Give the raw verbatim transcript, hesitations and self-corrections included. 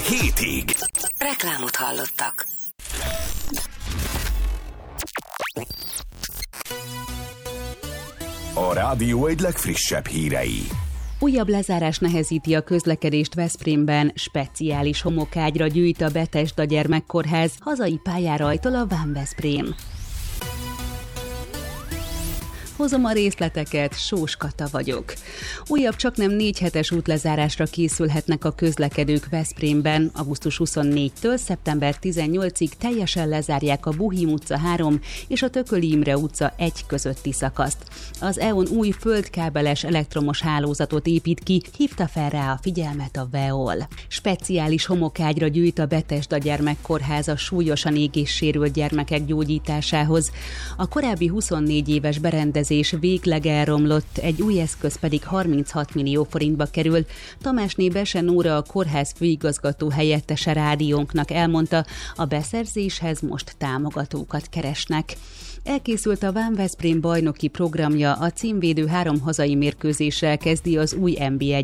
hétig. Reklámot hallottak. A rádió egy legfrissebb hírei. Újabb lezárás nehezíti a közlekedést Veszprémben, speciális homokágyra gyűjt a Bethesda Gyermekkórház, hazai pályárajtól a Vám Veszprém. Hozom a részleteket, Sós Kata vagyok. Újabb csaknem négy hetes útlezárásra készülhetnek a közlekedők Veszprémben. augusztus huszonnégyedikétől szeptember tizennyolcadikáig teljesen lezárják a Buhím utca három és a Tököli Imre utca egy közötti szakaszt. Az é o en új földkábeles elektromos hálózatot épít ki, hívta fel rá a figyelmet a vé e o el. Speciális homokágyra gyűjt a Bethesda Gyermekkórház a súlyosan égéssérült gyermekek gyógyításához. A korábbi huszonnégy éves berendezés végleg elromlott, egy új eszköz pedig harminchat millió forintba kerül. Tamásné Bese Nóra, a kórház főigazgató helyettese rádiónknak elmondta, a beszerzéshez most támogatókat keresnek. Elkészült a Vám Veszprém bajnoki programja, a címvédő három hazai mérkőzéssel kezdi az új en bé egy